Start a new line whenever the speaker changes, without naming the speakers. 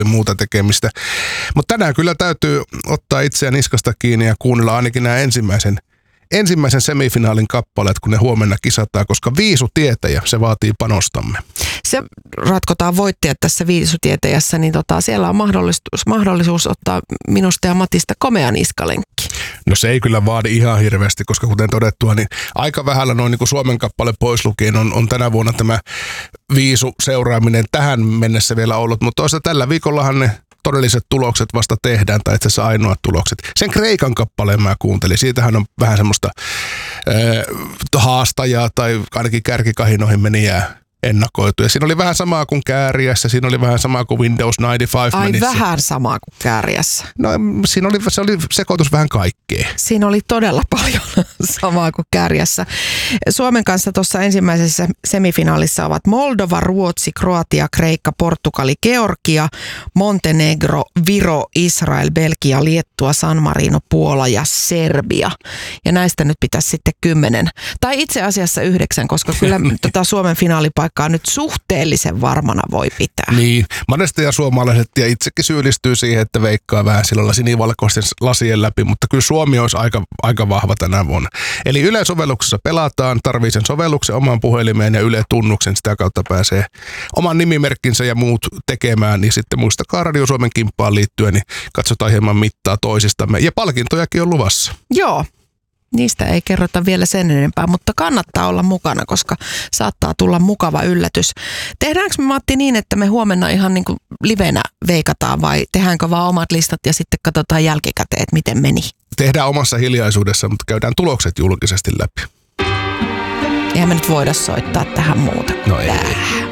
muuta tekemistä. Mutta tänään kyllä täytyy ottaa itseään niskasta kiinni ja kuunnella ainakin nämä ensimmäisen semifinaalin kappaleet, kun ne huomenna kisataan, koska viisutietäjä, se vaatii panostamme.
Se ratkotaan voittajat tässä viisutietäjässä, niin siellä on mahdollisuus ottaa minusta ja Matista komea niskalenkki.
No se ei kyllä vaadi ihan hirveästi, koska kuten todettua, niin aika vähällä noin niin kuin Suomen kappale pois lukien on tänä vuonna tämä viisu seuraaminen tähän mennessä vielä ollut, mutta toisaalta tällä viikollahan ne todelliset tulokset vasta tehdään, tai itse asiassa ainoat tulokset. Sen Kreikan kappaleen mä kuuntelin. Siitähän on vähän semmoista haastajaa, tai ainakin kärkikahinoihin menijää ennakoitu. Ja siinä oli vähän samaa kuin Kääriässä, siinä oli vähän samaa kuin Windows 95
Ai
menissä.
vähän samaa kuin Kääriässä.
No se oli sekoitus vähän kaikkea.
Siinä oli todella paljon samaa kuin Kääriässä. Suomen kanssa tuossa ensimmäisessä semifinaalissa ovat Moldova, Ruotsi, Kroatia, Kreikka, Portugali, Georgia, Montenegro, Viro, Israel, Belgia, Liettua, San Marino, Puola ja Serbia. Ja näistä nyt pitäisi sitten 10, tai itse asiassa 9, koska kyllä Suomen finaalipaikkaa nyt suhteellisen varmana voi pitää.
Niin, monesti ja suomalaiset ja itsekin syyllistyy siihen, että veikkaa vähän sillä sinivalkoisten lasien läpi, mutta kyllä Suomi olisi aika vahva tänä vuonna. Eli Yle-sovelluksessa pelataan, tarvii sen sovelluksen oman puhelimeen ja Yle-tunnuksen, sitä kautta pääsee oman nimimerkkinsä ja muut tekemään, niin sitten muistakaa Radio Suomen kimppaan liittyen, niin katsotaan hieman mittaa toisistamme ja palkintojakin on luvassa.
Joo. Niistä ei kerrota vielä sen enempää, mutta kannattaa olla mukana, koska saattaa tulla mukava yllätys. Tehdäänkö me, Matti, niin, että me huomenna ihan niin kuin livenä veikataan vai tehdäänkö vaan omat listat ja sitten katsotaan jälkikäteen, että miten meni?
Tehdään omassa hiljaisuudessa, mutta käydään tulokset julkisesti läpi.
Eihän me nyt voida soittaa tähän muuta.
No ei.